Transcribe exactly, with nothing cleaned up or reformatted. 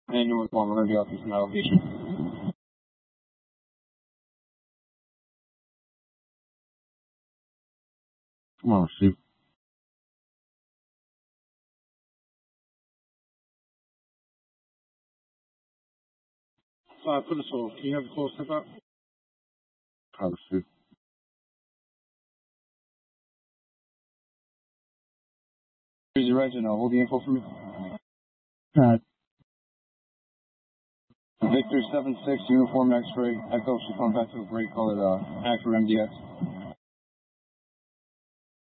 And North one, we're going to be off this elevation. Come on, Steve. Uh, put us off. Can you have a close step out? Cover, Steve. Here's your Reginald. Hold the info for me. Uh, Victor seven six, uniform X-ray. Echo, she's coming back to a gray colored uh, Acura M D X.